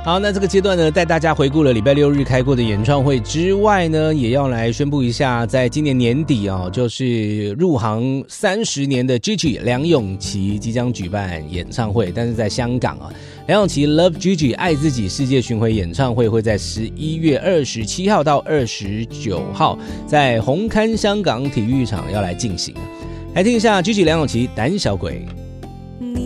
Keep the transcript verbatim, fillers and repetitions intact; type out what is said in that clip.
好，那这个阶段呢，带大家回顾了礼拜六日开过的演唱会之外呢，也要来宣布一下，在今年年底啊，就是入行三十年的 Gigi 梁咏琪即将举办演唱会，但是在香港啊，梁咏琪 Love Gigi 爱自己世界巡回演唱会会在十一月二十七号到二十九号在红磡香港体育场要来进行，来听一下 Gigi 梁咏琪胆小鬼。